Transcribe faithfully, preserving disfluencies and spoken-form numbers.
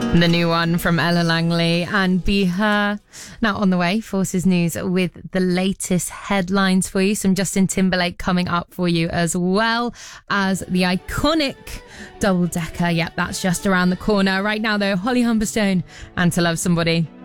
The new one from Ella Langley and Be Her. Now on the way, Forces News with the latest headlines for you. Some Justin Timberlake coming up for you, as well as the iconic double decker. Yep, that's just around the corner. Right now though, Holly Humberstone and To Love Somebody.